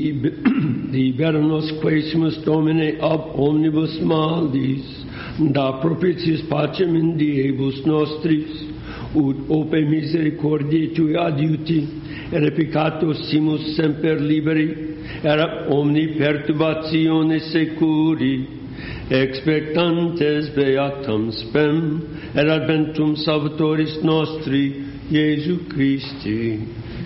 Libera nos quaesimus Domine ab omnibus malis, da propitiis pacem in diebus nostris, ut ope misericordiae Tui adiuti, et peccatus simus semper liberi, et ab omni perturbatione securi, expectantes beatam spem, et adventum Salvatoris nostri, Iesu Christi.